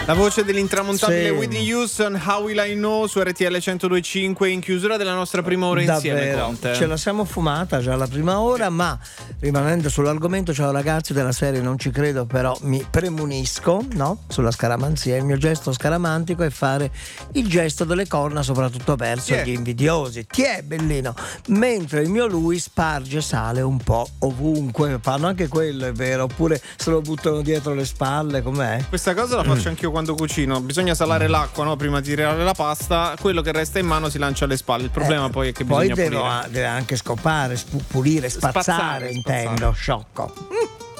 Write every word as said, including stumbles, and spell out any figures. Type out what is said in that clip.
La voce dell'intramontabile Sì. Whitney Houston, How Will I Know, su R T L centodue e cinque, in chiusura della nostra prima ora insieme. Davvero, Conte. ce la siamo fumata già la prima ora, ma rimanendo sull'argomento, ciao ragazzi della serie Non ci credo, però mi premunisco, no? Sulla scaramanzia, il mio gesto scaramantico è fare il gesto delle corna, soprattutto verso Tiè. gli invidiosi. Ti è bellino, mentre il mio lui sparge sale un po' ovunque. Fanno anche quello, è vero, oppure se lo buttano dietro le spalle, com'è? Questa cosa la faccio anch'io quando cucino. Bisogna salare l'acqua, no? Prima di tirare la pasta. Quello che resta in mano si lancia alle spalle. Il problema Eh, poi è che poi bisogna devo, pulire. deve anche scopare, spu- pulire, spazzare, Spazzare, intendo, sciocco.